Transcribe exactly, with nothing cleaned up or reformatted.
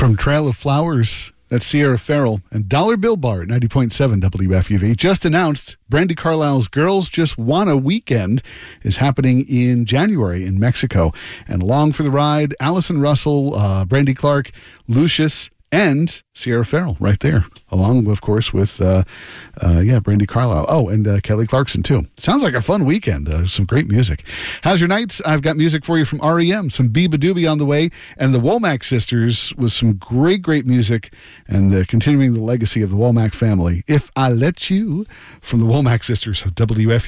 From Trail of Flowers, that's Sierra Farrell. And Dollar Bill Bar at ninety point seven W F U V just announced Brandi Carlile's Girls Just Wanna Weekend is happening in January in Mexico. And along for the ride, Allison Russell, uh, Brandi Clark, Lucius, and Sierra Farrell right there, along, of course, with, uh, uh, yeah, Brandi Carlile. Oh, and uh, Kelly Clarkson, too. Sounds like a fun weekend. Uh, some great music. How's your nights? I've got music for you from R E M, some Biba Doobie on the way, and the Womack Sisters with some great, great music, and uh, continuing the legacy of the Womack family. If I Let You, from the Womack Sisters, W F U V.